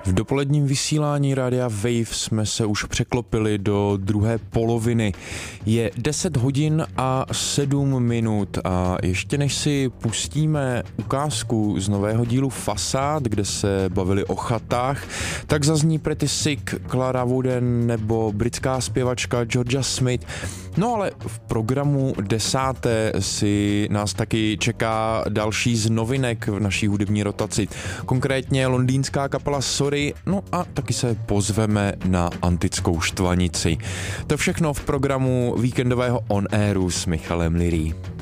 V dopoledním vysílání Rádia Wave jsme se už překlopili do druhé poloviny. Je 10 hodin a 7 minut a ještě než si pustíme ukázku z nového dílu Fasád, kde se bavili o chatách, tak zazní Pretty Sick, Clara Wooden nebo britská zpěvačka Georgia Smith. No ale v programu 10. si nás taky čeká další z novinek v naší hudební rotaci. Konkrétně londýnská kapela Sorry, no a taky se pozveme na antickou štvanici. To všechno v programu víkendového On Airu s Michalem Lirý.